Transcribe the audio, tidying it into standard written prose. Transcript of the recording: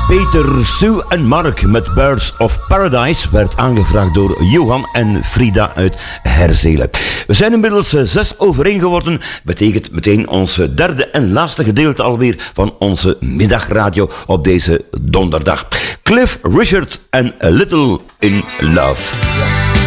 Peter, Sue en Mark met Birds of Paradise werd aangevraagd door Johan en Frida uit Herzelen. We zijn inmiddels 6 over 1 geworden. Betekent meteen ons derde en laatste gedeelte alweer van onze middagradio op deze donderdag. Cliff Richard en A Little in Love.